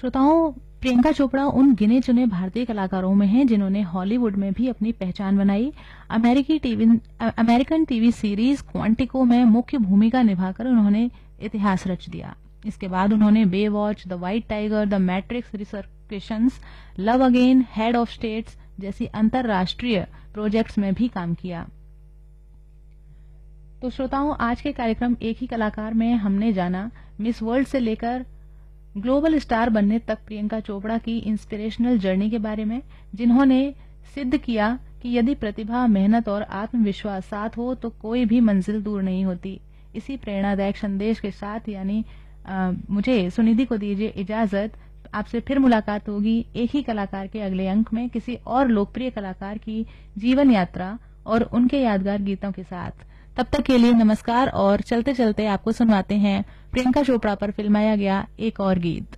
श्रोताओं, प्रियंका चोपड़ा उन गिने चुने भारतीय कलाकारों में हैं जिन्होंने हॉलीवुड में भी अपनी पहचान बनाई। अमेरिकन टीवी सीरीज क्वांटिको में मुख्य भूमिका निभाकर उन्होंने इतिहास रच दिया। इसके बाद उन्होंने Baywatch, the white tiger, the matrix रिसर्केशंस, love again, head of states जैसी अंतरराष्ट्रीय प्रोजेक्ट्स में भी काम किया। तो श्रोताओं, आज के कार्यक्रम एक ही कलाकार में हमने जाना मिस वर्ल्ड से लेकर ग्लोबल स्टार बनने तक प्रियंका चोपड़ा की इंस्पिरेशनल जर्नी के बारे में, जिन्होंने सिद्ध किया कि यदि प्रतिभा, मेहनत और आत्मविश्वास साथ हो तो कोई भी मंजिल दूर नहीं होती। इसी प्रेरणादायक संदेश के साथ यानी मुझे सुनिधि को दीजिए इजाजत। आपसे फिर मुलाकात होगी एक ही कलाकार के अगले अंक में किसी और लोकप्रिय कलाकार की जीवन यात्रा और उनके यादगार गीतों के साथ। तब तक के लिए नमस्कार और चलते चलते आपको सुनवाते हैं प्रियंका चोपड़ा पर फिल्माया गया एक और गीत।